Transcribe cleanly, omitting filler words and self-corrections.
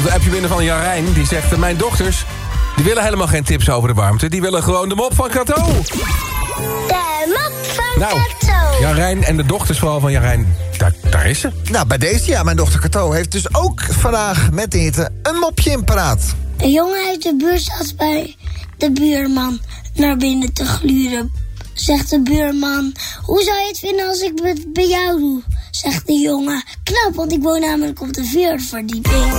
komt een appje binnen van Jarijn. Die zegt, mijn dochters, die willen helemaal geen tips over de warmte. Die willen gewoon de mop van Cato. De mop van Cato. Jarijn en de dochters vooral van Jarijn, daar is ze. Nou, bij deze, ja, mijn dochter Cato heeft dus ook vandaag met de hitte een mopje in paraat. Een jongen uit de buurt zat bij de buurman naar binnen te gluren. Zegt de buurman, hoe zou je het vinden als ik het bij jou doe? Zegt de jongen, knap, want ik woon namelijk op de 4e verdieping.